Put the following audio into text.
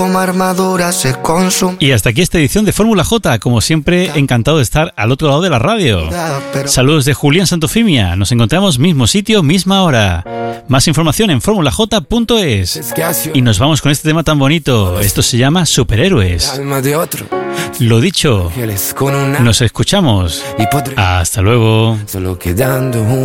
Armadura se consume. Y hasta aquí esta edición de Fórmula J. Como siempre, encantado de estar al otro lado de la radio. Saludos de Julián Santofimia. Nos encontramos mismo sitio, misma hora. Más información en formulaj.es. Y nos vamos con este tema tan bonito. Esto se llama Superhéroes. Lo dicho, nos escuchamos. Hasta luego.